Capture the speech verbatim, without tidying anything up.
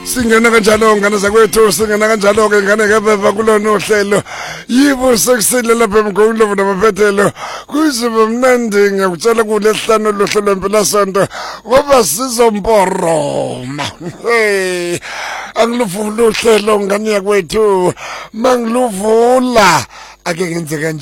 Singena kanjalo ngane zakwethu singena kanjalo ke ngane ngebeva kulona uhlelo yibo sekusile lapha emgungundlovu namaphethelo kuzibe mnandi ngiyakutshela kule sihlanu lohlelo lempela sonto ngoba sizomporoma hey angiluvula uhlelo ngane yakwethu mangiluvula ake ngenze kanje